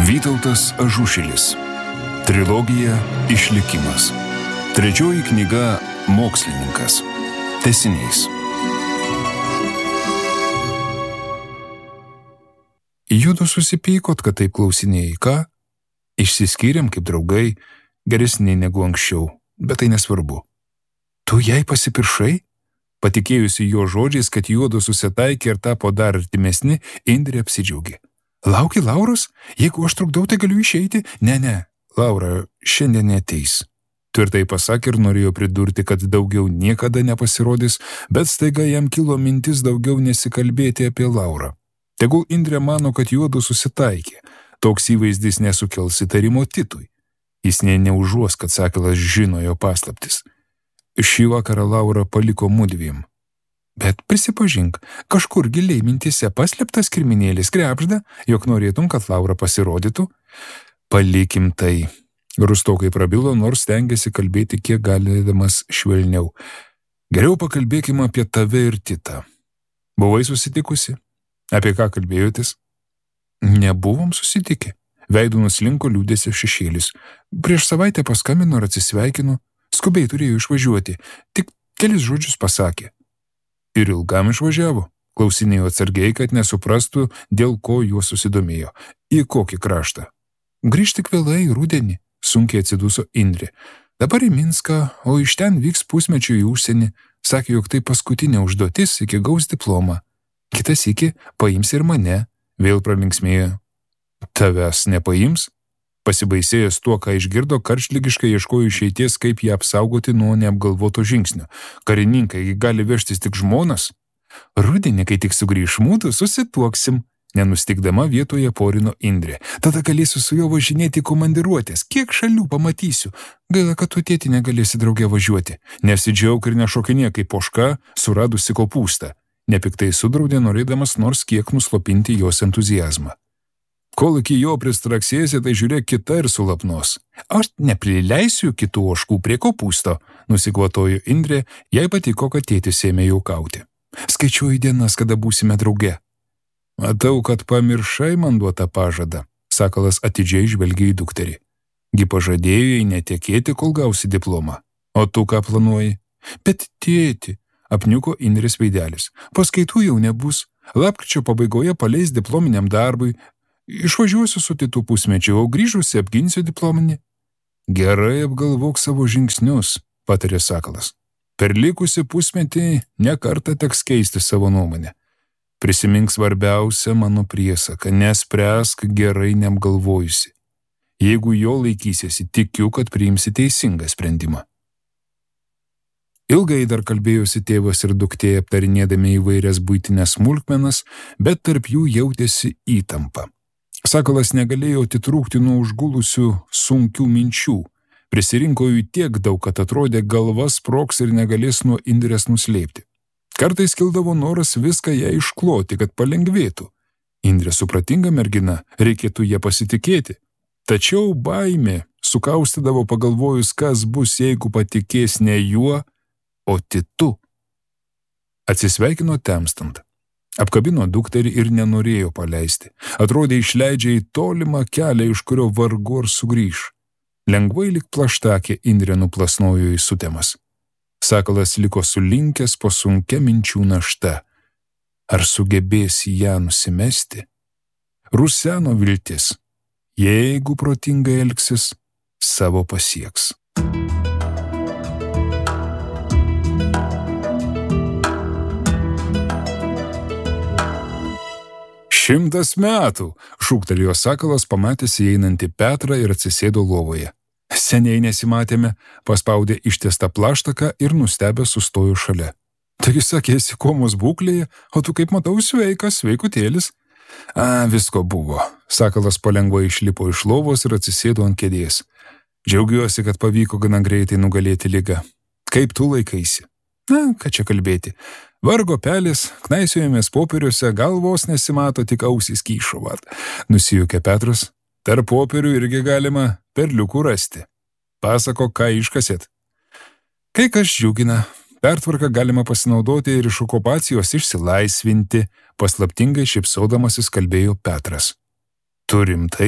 Vytautas Ažušilis. Trilogija Išlikimas. Trečioji knyga Mokslininkas. Tęsinys. Judu susipykot, kad taip klausinėjai, ką? Išsiskyrėm kaip draugai, geresniai negu anksčiau, bet tai nesvarbu. Tu jai pasipiršai? Patikėjusi jo žodžiais, kad juodu susitaikė ir tapo dar artimesni, Indrė apsidžiaugė. Lauki Lauros? Jeigu aš trukdau, tai galiu išeiti? Ne, Laura šiandien neateis. Tvirtai pasakė ir norėjo pridurti, kad daugiau niekada nepasirodys, bet staiga jam kilo mintis daugiau nesikalbėti apie Laurą. Tegul Indrė mano, kad juodu susitaikė. Toks įvaizdis nesukels įtarimo Titui. Jis neužuos, kad Sakilas žino jo paslaptis. Šį vakarą Laura paliko mudviem. Bet prisipažink, kažkur giliai mintise paslėptas kirminėlis krebžda, jog norėtum, kad Laura pasirodytų? Palikim tai. Rustokai prabilo, nors stengiasi kalbėti kiek galėdamas švelniau. Geriau pakalbėkime apie tave ir Titą. Buvai susitikusi? Apie ką kalbėjotės? Nebuvom susitikę. Veidu nuslinko liūdėsio šešėlis. Prieš savaitę paskambino ir atsisveikino. Skubiai turėjo išvažiuoti. Tik kelis žodžius pasakė. Ir ilgam išvažiavo? Klausinėjo atsargiai, kad nesuprastų, dėl ko juo susidomėjo. Į kokį kraštą? Grįžti tik vėlai rudenį, sunkiai atsiduso Indrė. Dabar į Minską, o iš ten vyks pusmečių į užsienį. Sakė, jog tai paskutinė užduotis, iki gaus diplomą. Kitas iki paims ir mane, vėl pralinksmėjo. Tavęs nepaims? Pasibaisėjęs tuo, ką išgirdo, karštligiškai ieškojo išeities, kaip ją apsaugoti nuo neapgalvoto žingsnio. Karininkai gali vežtis tik žmonas. Rudenį, kai tik sugrįš mūdu, susituoksim. Nenustikdama vietoje porino Indrė. Tada galėsiu su juo važinėti komandiruotės. Kiek šalių pamatysiu. Gaila, kad tu tėti negalėsi drauge važiuoti. Nesidžiauk ir nešokinė kaip poška, suradusi kopūstą. Nepiktai sudraudė, norėdamas nors kiek nuslopinti jos entuziazmą. Kol iki jo pristraksėsi, tai žiūrėk kita ir sulapnos. Aš neprileisiu kitų ožkų prie kopūsto, nusikvatojo Indrė, jai patiko, kad tėtis ėmė juokauti. Skaičiuoju dienas, kada būsime drauge. Matau, kad pamiršai man duotą pažadą, Sakalas atidžiai žvelgė į dukterį. Gi pažadėjo jai netekėti, kol gausi diplomą. O tu ką planuoji? Bet tėti, apniuko Indrės veidelis. Paskaitų jau nebus. Lapkričio pabaigoje paleis diplominiam darbui. Išvažiuosiu su Titu pusmečiu, o grįžusi apginsiu diplominį. Gerai apgalvok savo žingsnius, patarė Sakalas. Per likusį pusmetį nekartą teks keisti savo nuomonę. Prisimink svarbiausią mano priesaką, nespręsk gerai neapgalvojusi. Jeigu jo laikysiesi, tikiu, kad priimsi teisingą sprendimą. Ilgai dar kalbėjosi tėvas ir duktė, aptarinėdami įvairias buitinės smulkmenas, bet tarp jų jautėsi įtampa. Sakalas negalėjo atitrūkti nuo užgulusių sunkių minčių. Prisirinko jų tiek daug, kad atrodė galva sprogs ir negalės nuo Indrės nuslėpti. Kartais kildavo noras viską ją iškloti, kad palengvėtų. Indrė supratinga mergina, reikėtų ją pasitikėti. Tačiau baimė sukaustydavo pagalvojus, kas bus, jeigu patikės ne juo, o Titu. Atsisveikino temstant. Apkabino dukterį ir nenorėjo paleisti. Atrodė išleidžia į tolimą kelią, iš kurio vargu ar sugrįš. Lengvai lyg plaštakė Indrė nuplasnojo į sutemas. Sakalas liko sulinkęs po sunkia minčių našta. Ar sugebės ją nusimesti? Ruseno viltis. Jeigu protingai elgsis, savo pasieks. 100 metų, šūktelėjo Sakalas, pamatęs įeinantį Petrą ir atsisėdo lovoje. Seniai nesimatėme, paspaudė ištiestą plaštaką ir nustebęs sustojo šalia. Taigi sakėsi, komos būklėje, o tu kaip matau sveikas, sveikutėlis. Visko buvo. Sakalas palengva išlipo iš lovos ir atsisėdo ant kėdės. Džiaugiuosi, kad pavyko gana greitai nugalėti ligą. Kaip tu laikaisi? Ką čia kalbėti. Vargo pelės, knaisiojamės popieriuose, galvos nesimato, tik ausys kyšo. Nusijuokė Petras. Tarp popierių irgi galima perliukų rasti. Pasako, ką iškasėt. Kai kas džiugina, pertvarką galima pasinaudoti ir iš okupacijos išsilaisvinti, paslaptingai šypsodamasis kalbėjo Petras. Tu rimtai?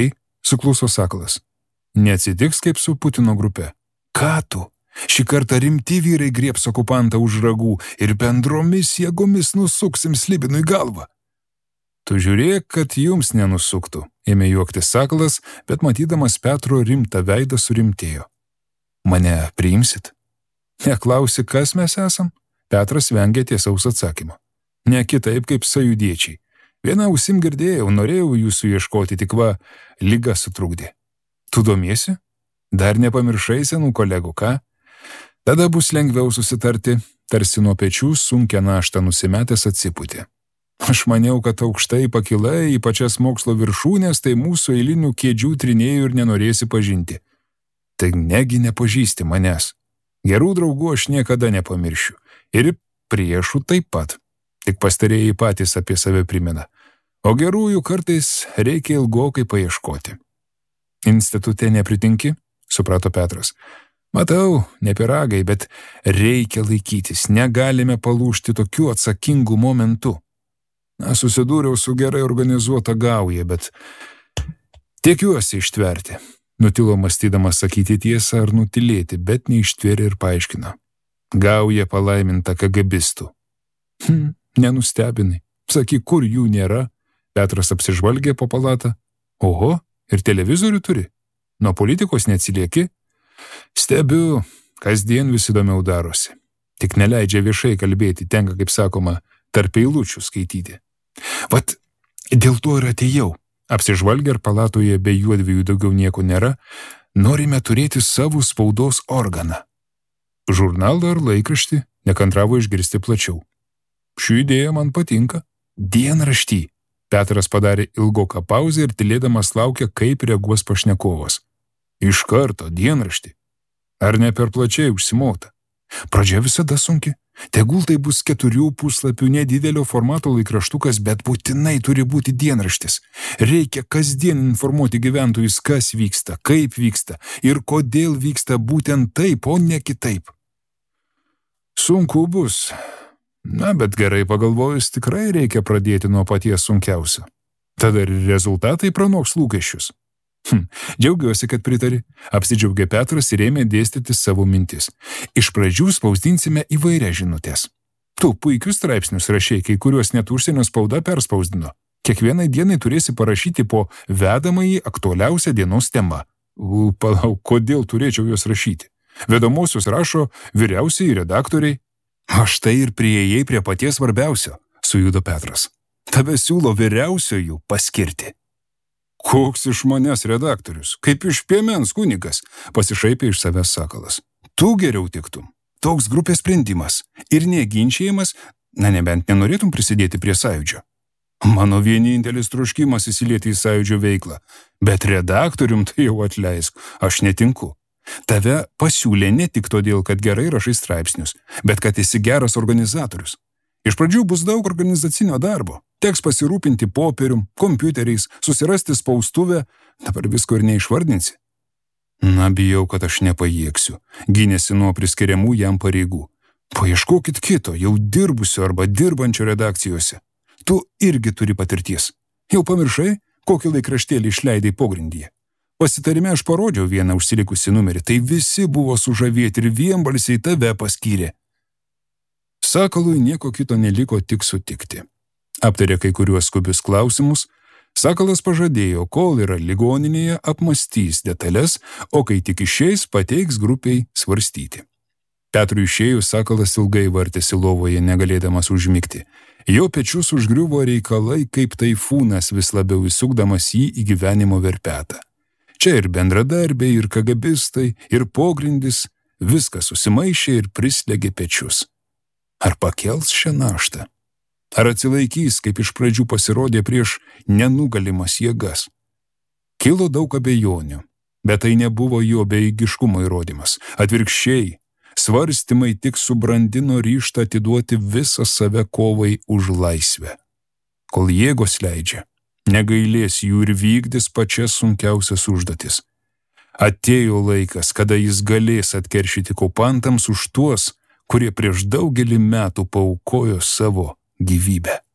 sukluso Sakalas. Neatsitiks kaip su Putino grupe. Ką tu? Šį kartą rimti vyrai griebs okupantą už ragų ir bendromis jėgomis nusuksim Slibinui galvą. Tu žiūrėk, kad jums nenusuktų, ėmė juoktis Sakalas, bet matydamas Petro rimtą veidą surimtėjo. Mane priimsit? Neklausi, kas mes esam? Petras vengė tiesaus atsakymo. Ne kitaip kaip sąjūdiečiai. Viena ausim girdėjau, norėjau jūsų ieškoti, tik va, liga sutrukdė. Tu domiesi? Dar nepamiršai senų kolegų, ką? Tada bus lengviau susitarti, tarsi nuo pečių sunkią naštą nusimetęs atsipūtė. Aš maniau, kad aukštai pakilai į pačias mokslo viršūnės, tai mūsų eilinių kėdžių trinėjų ir nenorėsi pažinti. Tai negi nepažįsti manęs. Gerų draugų aš niekada nepamiršiu. Ir priešų taip pat. Tik pastarėjai patys apie save primena. O gerųjų kartais reikia ilgokai paieškoti. Institute nepritinki? Suprato Petras. Matau, ne piragai, bet reikia laikytis. Negalime palūžti tokiu atsakingu momentu. Susidūriau su gerai organizuota gauja, bet tikiuosi ištverti. Nutilo mąstydamas sakyti tiesą ar nutilėti, bet neištvėrė ir paaiškino. Gauja palaiminta KGBistų. Nenustebinai. Sakyk, kur jų nėra? Petras apsižvalgė po palatą. Oho, ir televizorių turi? Nuo politikos neatsilieki? Stebiu, kasdien vis įdomiau darosi. Tik neleidžia viešai kalbėti, tenka, kaip sakoma, tarp eilučių skaityti. Vat, dėl to ir atėjau. Apsižvalgę ar palatoje be juodviejų daugiau nieko nėra, norime turėti savo spaudos organą. Žurnalą ar laikraštį nekantravo išgirsti plačiau. Ši idėja man patinka. Dienraštį. Petras padarė ilgoką pauzę ir tylėdamas laukė, kaip reaguos pašnekovas. Iš karto dienraštį. Ar ne per plačiai užsimota? Pradžia visada sunki. Tegul tai bus 4 puslapių nedidelio formato laikraštukas, bet būtinai turi būti dienraštis. Reikia kasdien informuoti gyventojus, kas vyksta, kaip vyksta ir kodėl vyksta būtent taip, o ne kitaip. Sunku bus. Bet gerai pagalvojus, tikrai reikia pradėti nuo paties sunkiausio. Tada ir rezultatai pranoks lūkesčius. Džiaugiuosi, kad pritari. Apsidžiaugė Petras ir ėmė dėstyti savo mintis. Iš pradžių spausdinsime įvairias žinutės. Tu puikius straipsnius rašei, kai kuriuos net užsienio spauda perspausdino. Kiekvienai dienai turėsi parašyti po vedamąjį aktualiausią dienos temą. Palauk, kodėl turėčiau juos rašyti? Vedamosius rašo vyriausiai redaktoriai. Aš tai ir priėjai prie paties svarbiausio, sujudo Petras. Tave siūlo vyriausiojų paskirti. Koks iš manęs redaktorius, kaip iš piemens kunigas, pasišaipė iš savęs Sakalas. Tu geriau tiktum. Toks grupės sprendimas ir neginčiajimas, nebent nenorėtum prisidėti prie sąjūdžio. Mano vienintelis troškimas įsilieti į sąjūdžio veiklą, bet redaktorium tai jau atleisk, aš netinku. Tave pasiūlė ne tik todėl, kad gerai rašai straipsnius, bet kad esi geras organizatorius. Iš pradžių bus daug organizacinio darbo. Teks pasirūpinti popierium, kompiuteriais, susirasti spaustuvę, dabar visko ir neišvardinsi. Bijau, kad aš nepajėgsiu, gynėsi nuo priskiriamų jam pareigų. Paieškokit kito, jau dirbusio arba dirbančio redakcijose. Tu irgi turi patirties. Jau pamiršai, kokį laikraštėlį išleidai pogrindyje. Pasitarime aš parodžiau vieną užsilikusi numerį, tai visi buvo sužavėti ir vienbalsiai tave paskyrė. Sakalui nieko kito neliko tik sutikti. Aptarė kai kuriuos skubius klausimus, Sakalas pažadėjo, kol yra ligoninėje, apmąstys detalės, o kai tik išeis, pateiks grupiai svarstyti. Petrui išėjus, Sakalas ilgai vartėsi lovoje, negalėdamas užmigti. Jo pečius užgriuvo reikalai, kaip taifūnas, vis labiau įsukdamas jį į gyvenimo verpetą. Čia ir bendradarbiai, ir KGBistai, ir pogrindis, viskas susimaišė ir prislėgė pečius. Ar pakels šią naštą? Ar atsilaikys, kaip iš pradžių pasirodė prieš nenugalimas jėgas? Kilo daug abejonių, bet tai nebuvo jo bejėgiškumo įrodymas. Atvirkščiai, svarstymai tik subrandino ryžtą atiduoti visą save kovai už laisvę. Kol jėgos leidžia, negailės jų ir vykdys pačias sunkiausias užduotis. Atėjo laikas, kada jis galės atkeršyti okupantams už tuos, kurie prieš daugelį metų paaukojo savo gyvybę.